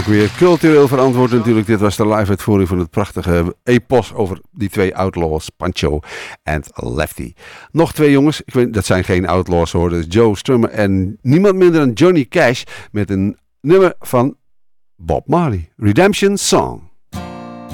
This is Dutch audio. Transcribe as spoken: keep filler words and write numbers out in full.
ook weer cultureel verantwoord natuurlijk. Dit was de live-uitvoering van het prachtige epos over die twee outlaws, Pancho en Lefty. Nog twee jongens, ik weet, dat zijn geen outlaws hoor, dat is Joe Strummer en niemand minder dan Johnny Cash met een nummer van Bob Marley, Redemption Song.